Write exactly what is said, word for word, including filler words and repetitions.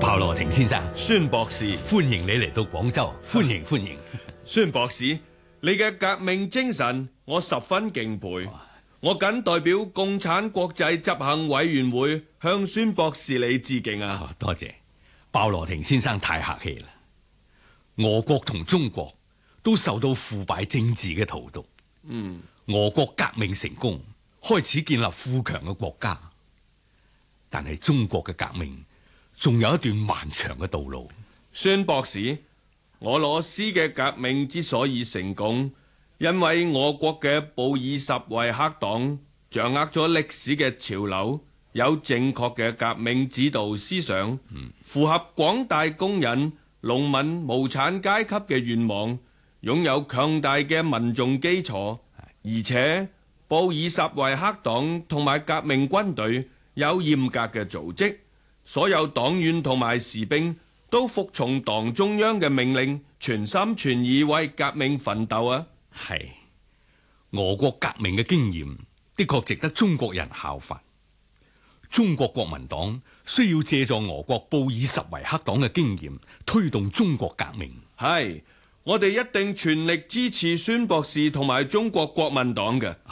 鮑羅廷先生， 孫博士， 歡迎你嚟到廣州，歡迎歡迎。 孫博士，你嘅革命精神我十分敬佩。我謹代表共產國際執行委員會向孫博士你致敬啊！ 哦，多謝鮑羅廷先生，太客氣啦。俄國同中國都受到腐敗政治嘅荼毒。 嗯， 俄國革命成功，開始建立富強嘅國家，但係中國嘅革命仲有一段漫長嘅道路。 孫博士，俄羅斯嘅革命之所以成功，因為俄國嘅布爾什維克黨掌握咗歷史嘅潮流，有正確嘅革命指導思想，嗯、符合廣大工人、農民、無產階級嘅願望，擁有強大嘅民眾基礎，而且布爾什維克黨同埋革命軍隊有嚴格嘅組織，所有黨員同埋士兵都服從黨中央嘅命令，全心全意為革命奮鬥啊！ 係俄國革命嘅經驗的確值得中國人效法。中國國民黨需要借助俄國布爾什維克黨嘅經驗，推動中國革命。 係，我哋一定全力支持孫博士同埋中國國民黨嘅。